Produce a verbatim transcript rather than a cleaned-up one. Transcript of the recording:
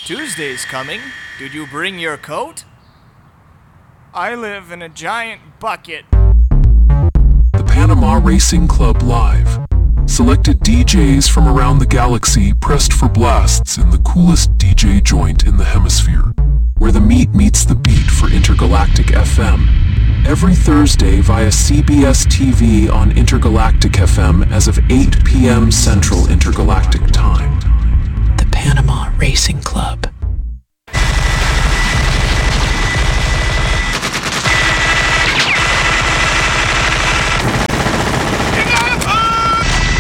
Tuesday's coming. Did you bring your coat? I live in a giant bucket. The Panama Racing Club Live. Selected D Js from around the galaxy pressed for blasts in the coolest D J joint in the hemisphere, where the meat meets the beat for Intergalactic F M. Every Thursday via C B S T V on Intergalactic F M as of eight p.m. Central Intergalactic Time. The Panama Racing Club.